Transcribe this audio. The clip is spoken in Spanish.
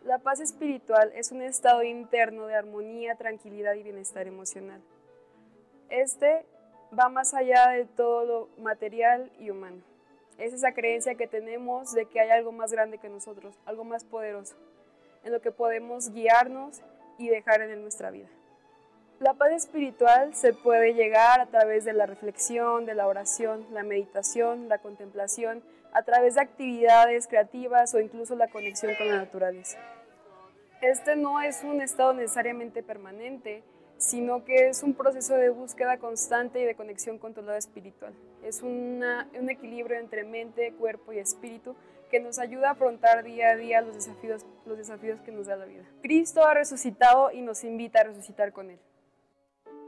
La paz espiritual es un estado interno de armonía, tranquilidad y bienestar emocional. Este va más allá de todo lo material y humano. Es esa creencia que tenemos de que hay algo más grande que nosotros, algo más poderoso, en lo que podemos guiarnos y dejar en nuestra vida. La paz espiritual se puede llegar a través de la reflexión, de la oración, la meditación, la contemplación, a través de actividades creativas o incluso la conexión con la naturaleza. Este no es un estado necesariamente permanente, sino que es un proceso de búsqueda constante y de conexión con tu lado espiritual. Es un equilibrio entre mente, cuerpo y espíritu que nos ayuda a afrontar día a día los desafíos que nos da la vida. Cristo ha resucitado y nos invita a resucitar con Él.